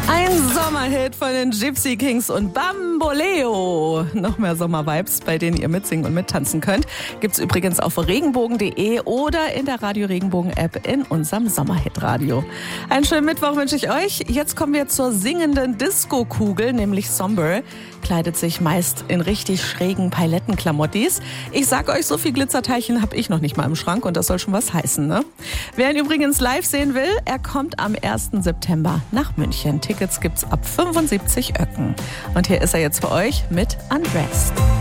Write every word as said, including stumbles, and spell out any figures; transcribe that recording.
Ein Sommerhit von den Gypsy Kings und Bamboleo. Noch mehr Sommervibes, bei denen ihr mitsingen und mittanzen könnt, gibt's übrigens auf regenbogen punkt de oder in der Radio Regenbogen App in unserem Sommerhit-Radio. Einen schönen Mittwoch wünsche ich euch. Jetzt kommen wir zur singenden Disco-Kugel, nämlich Somber. Kleidet sich meist in richtig schrägen Palettenklamottis. Ich sag euch, so viel Glitzerteilchen habe ich noch nicht mal im Schrank und das soll schon was heißen, ne? Wer ihn übrigens live sehen will, er kommt am ersten September nach München. Tickets gibt's ab fünfundsiebzig Öcken. Und hier ist er jetzt für euch mit Undressed.